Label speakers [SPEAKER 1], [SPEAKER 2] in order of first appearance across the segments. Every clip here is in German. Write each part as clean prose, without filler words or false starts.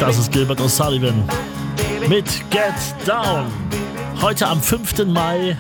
[SPEAKER 1] Das ist Gilbert O'Sullivan mit Get Down. Heute am 5. Mai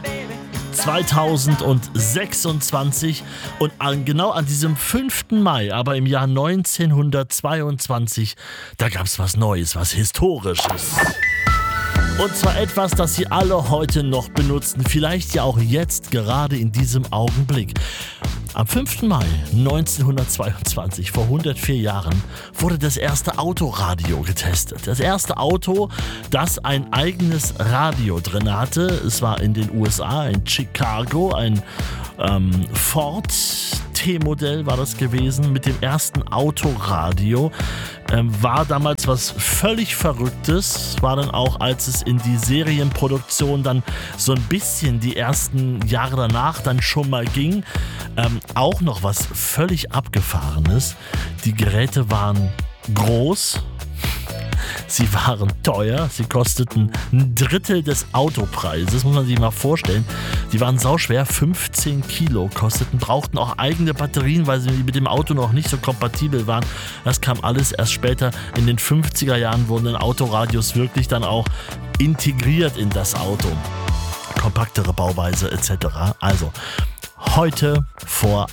[SPEAKER 1] 2026 und genau an diesem 5. Mai, aber im Jahr 1922, da gab es was Neues, was Historisches. Und zwar etwas, das Sie alle heute noch benutzen, vielleicht ja auch jetzt, gerade in diesem Augenblick. Am 5. Mai 1922, vor 104 Jahren, wurde das erste Autoradio getestet. Das erste Auto, das ein eigenes Radio drin hatte. Es war in den USA, in Chicago, ein Ford T-Modell war das gewesen, mit dem ersten Autoradio. War damals was völlig Verrücktes, war dann auch, als es in die Serienproduktion dann so ein bisschen die ersten Jahre danach dann schon mal ging, auch noch was völlig Abgefahrenes. Die Geräte waren groß, sie waren teuer, sie kosteten ein Drittel des Autopreises, muss man sich mal vorstellen. Die waren sauschwer, 15 Kilo kosteten, brauchten auch eigene Batterien, weil sie mit dem Auto noch nicht so kompatibel waren. Das kam alles erst später. In den 50er Jahren wurden dann Autoradios wirklich dann auch integriert in das Auto. Kompaktere Bauweise etc. Also, heute vor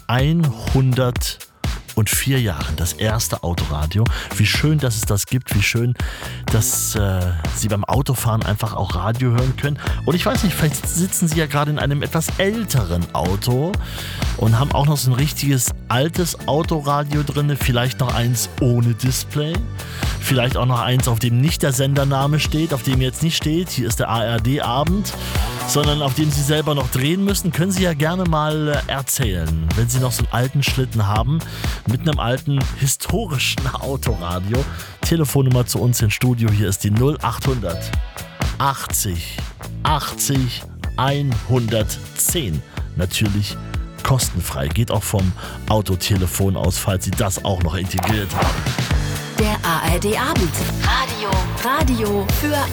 [SPEAKER 1] 104 Jahren das erste Autoradio. Wie schön, dass es das gibt, wie schön, dass Sie beim Autofahren einfach auch Radio hören können. Und ich weiß nicht, vielleicht sitzen Sie ja gerade in einem etwas älteren Auto und haben auch noch so ein richtiges altes Autoradio drin, vielleicht noch eins ohne Display, vielleicht auch noch eins, auf dem nicht der Sendername steht, auf dem jetzt nicht steht, hier ist der ARD-Abend, sondern auf dem Sie selber noch drehen müssen. Können Sie ja gerne mal erzählen, wenn Sie noch so einen alten Schlitten haben, mit einem alten historischen Autoradio. Telefonnummer zu uns ins Studio, hier ist die 0800 80 80 110. Natürlich kostenfrei, geht auch vom Autotelefon aus, falls Sie das auch noch integriert haben.
[SPEAKER 2] Der ARD-Abend. Radio für